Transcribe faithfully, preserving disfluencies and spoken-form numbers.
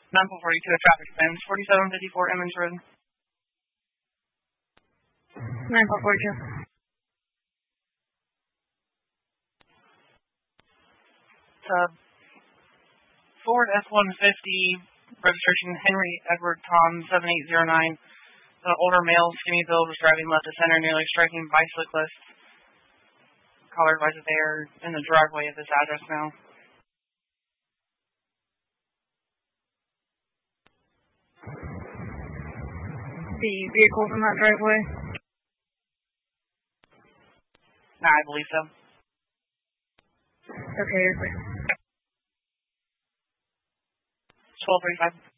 nine four forty-two, a traffic offense, forty-seven fifty-four Emmons Road. nine four forty-two. Uh, Ford F one fifty, registration Henry Edward Tom seven eight zero nine. The older male, skinny build, was driving left to center, nearly striking bicyclist. Caller advised that they are in the driveway of this address now. The vehicles in that driveway? Nah, I believe so. Okay, you're clear. twelve thirty-five.